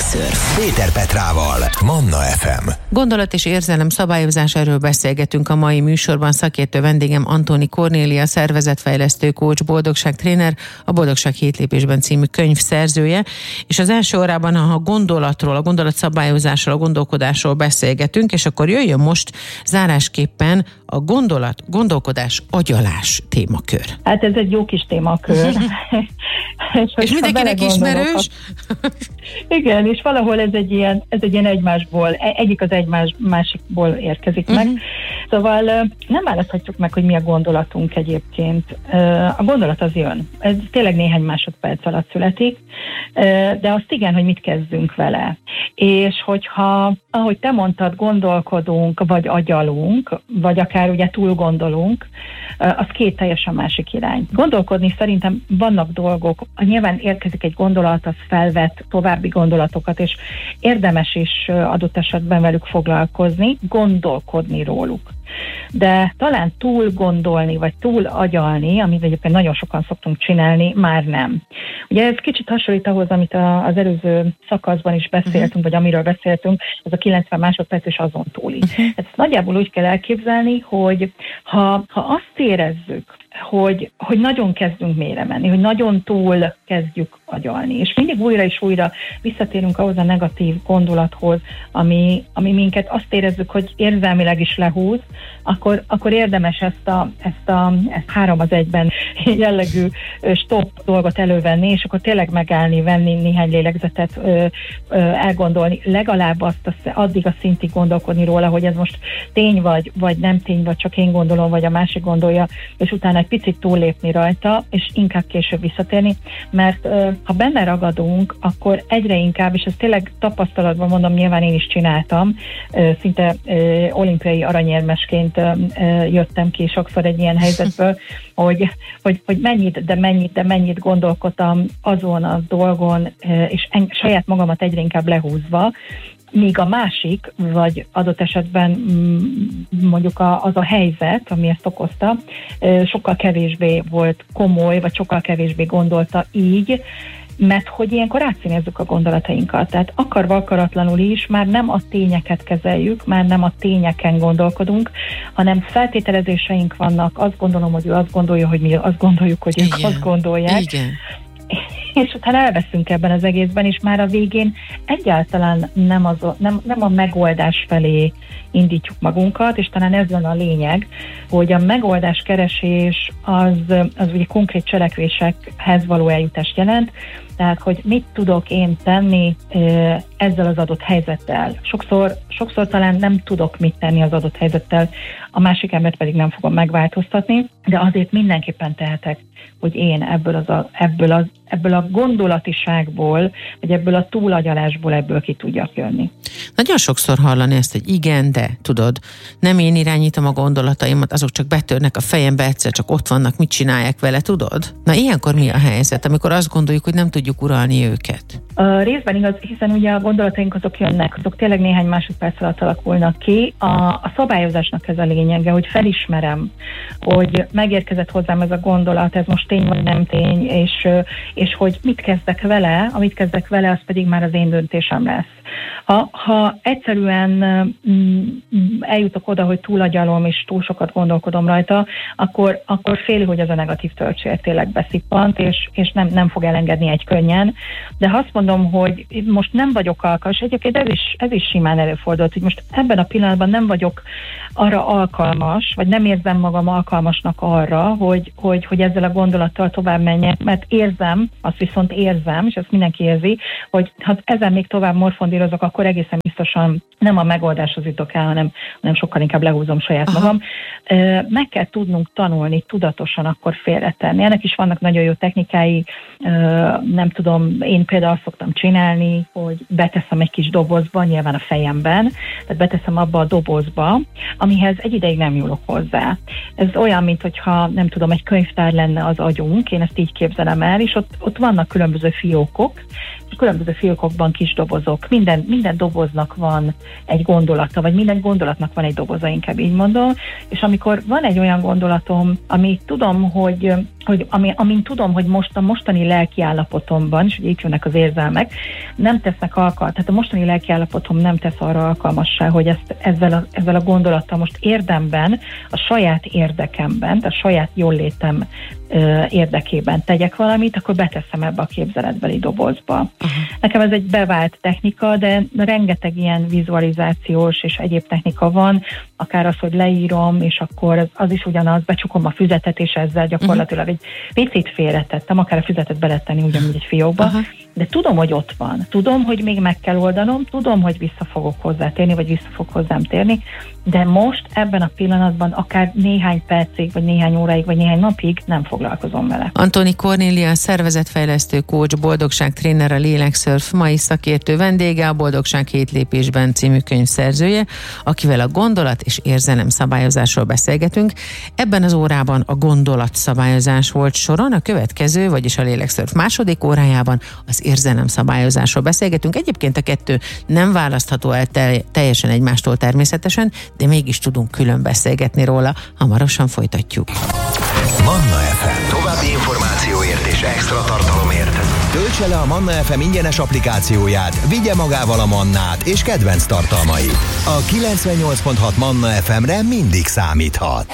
Légszörf. Péter Petrával, Manna FM. Gondolat és érzelem szabályozásáról beszélgetünk a mai műsorban. Szakértő vendégem Antóni Kornélia, szervezetfejlesztő, coach, boldogságtréner, a Boldogság 7 lépésben című könyv szerzője. És az első órában a gondolatról, a gondolatszabályozásról, a gondolkodásról beszélgetünk, és akkor jöjjön most zárásképpen a gondolkodás, agyalás témakör. Hát ez egy jó kis témakör. És mindenkinek ismerős? Igen, és valahol ez egy ilyen egymásból, egyik az másikból érkezik meg. Szóval nem választhatjuk meg, hogy mi a gondolatunk egyébként. A gondolat az jön. Ez tényleg néhány másodperc alatt születik, de azt igen, hogy mit kezdünk vele. És hogyha, ahogy te mondtad, gondolkodunk, vagy agyalunk, vagy akár ugye túl gondolunk, az két teljesen másik irány. Gondolkodni szerintem vannak dolgok, nyilván érkezik egy gondolat, az felvet további gondolatokat, és érdemes is adott esetben velük foglalkozni, gondolkodni róluk. De talán túl gondolni, vagy túl agyalni, amit egyébként nagyon sokan szoktunk csinálni, már nem. Ugye ez kicsit hasonlít ahhoz, amit az előző szakaszban is beszéltünk, vagy amiről beszéltünk, ez a 90 másodperc és azon túli. Ezt nagyjából úgy kell elképzelni, hogy ha azt érezzük, hogy nagyon kezdünk mélyre menni, hogy nagyon túl kezdjük agyalni, és mindig újra és újra visszatérünk ahhoz a negatív gondolathoz, ami minket azt érezzük, hogy érzelmileg is lehúz, akkor érdemes ezt 3-1 jellegű stop dolgot elővenni, és akkor tényleg megállni, venni néhány lélegzetet, elgondolni, legalább addig a szintig gondolkodni róla, hogy ez most tény vagy nem tény, vagy csak én gondolom, vagy a másik gondolja, és utána egy picit túllépni rajta, és inkább később visszatérni, mert ha benne ragadunk, akkor egyre inkább, és ezt tényleg tapasztalatban mondom, nyilván én is csináltam, szinte olimpiai aranyérmesként jöttem ki sokszor egy ilyen helyzetből, hogy mennyit gondolkodtam azon a dolgon, és saját magamat egyre inkább lehúzva, míg a másik, vagy adott esetben mondjuk az a helyzet, ami ezt okozta, sokkal kevésbé volt komoly, vagy sokkal kevésbé gondolta így, mert hogy ilyenkor átszínezzük a gondolatainkat. Tehát akarva akaratlanul is már nem a tényeket kezeljük, már nem a tényeken gondolkodunk, hanem feltételezéseink vannak, azt gondolom, hogy ő azt gondolja, hogy mi azt gondoljuk, hogy ők azt gondolják. Igen. És utána elveszünk ebben az egészben, és már a végén egyáltalán nem a megoldás felé indítjuk magunkat, és talán ez lenne a lényeg, hogy a megoldás keresés az ugye konkrét cselekvésekhez való eljutást jelent, tehát, hogy mit tudok én tenni ezzel az adott helyzettel. Sokszor talán nem tudok mit tenni az adott helyzettel, a másik embert pedig nem fogom megváltoztatni, de azért mindenképpen tehetek, hogy én ebből a gondolatiságból, vagy ebből a túlagyalásból ebből ki tudjak jönni. Nagyon sokszor hallani ezt, hogy igen, de tudod, nem én irányítom a gondolataimat, azok csak betörnek a fejembe, egyszer csak ott vannak, mit csinálják vele, tudod? Na ilyenkor mi a helyzet, amikor azt gondoljuk, hogy nem tudjuk uralni őket? Részben igaz, hiszen ugye a gondolataink azok jönnek, azok tényleg néhány másodperc alatt alakulnak ki. A szabályozásnak ez a lényege, hogy felismerem, hogy megérkezett hozzám ez a gondolat, ez most tény vagy nem tény, és hogy mit kezdek vele, amit kezdek vele, az pedig már az én döntésem lesz. Ha egyszerűen eljutok oda, hogy túlagyalom és túl sokat gondolkodom rajta, akkor fél, hogy az a negatív töltsér tényleg beszippant, és nem fog elengedni egy könnyen. De ha azt mondom, hogy most nem vagyok alkalmas, egyébként ez is simán előfordult, hogy most ebben a pillanatban nem vagyok arra alkalmas, vagy nem érzem magam alkalmasnak arra, hogy ezzel a gondolattal tovább menjek, mert érzem, azt viszont érzem, és ezt mindenki érzi, hogy ha ezen még tovább morfondírozok, akkor egészen biztosan nem a megoldáshoz jutok el, hanem sokkal inkább lehúzom saját magam. Meg kell tudnunk tanulni tudatosan akkor félretenni. Ennek is vannak nagyon jó technikái, nem tudom, én például azt szoktam csinálni, hogy beteszem egy kis dobozba, nyilván a fejemben, tehát beteszem abba a dobozba, amihez egy ideig nem nyúlok hozzá. Ez olyan, mint hogyha, nem tudom, egy könyvtár lenne az agyunk, én ezt így képzelem el, és ott vannak különböző fiókok, különböző fiókokban kis dobozok. Minden doboznak van egy gondolata, vagy minden gondolatnak van egy doboza, inkább így mondom, és amikor van egy olyan gondolatom, amit tudom, amin tudom, hogy most a mostani lelkiállapotomban, és ugye itt jönnek az érzelmek, nem tesznek tehát a mostani lelkiállapotom nem tesz arra alkalmassá, hogy ezzel a gondolattal most érdemben, a saját érdekemben, a saját jóllétem érdekében tegyek valamit, akkor beteszem ebbe a képzeletbeli dobozba. Nekem ez egy bevált technika, de rengeteg ilyen vizualizációs és egyéb technika van, akár az, hogy leírom, és akkor az is ugyanaz, becsukom a füzetet, és ezzel gyakorlatilag egy picit félretettem, akár a füzetet beletenni ugyanúgy egy fiókba, de tudom, hogy ott van. Tudom, hogy még meg kell oldanom, tudom, hogy vissza fogok hozzátérni, vagy vissza fog hozzám térni, de most ebben a pillanatban akár néhány percig, vagy néhány óráig, vagy néhány napig nem foglalkozom vele. Antóni Kornélia, szervezetfejlesztő coach, boldogság tréner, a Lélekszörf mai szakértő vendége, a Boldogság 7 lépésben című könyv szerzője, akivel a gondolat és érzelem szabályozásról beszélgetünk. Ebben az órában a gondolatszabályozás volt soron, a következő, vagyis a Lélekszörf második órájában az érzelem szabályozásról beszélgetünk. Egyébként a kettő nem választható el teljesen egymástól természetesen, de mégis tudunk külön beszélgetni róla. Hamarosan folytatjuk. Manna FM. További információért és extra tartalomért töltse le a Manna FM ingyenes applikációját, vigye magával a Mannát és kedvenc tartalmait. A 98.6 Manna FM-re mindig számíthat.